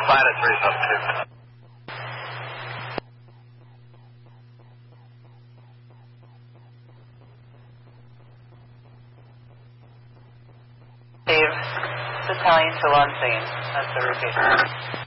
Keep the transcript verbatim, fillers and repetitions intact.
Planet three substitute. Steve, Italian to on scene. That's the repeat.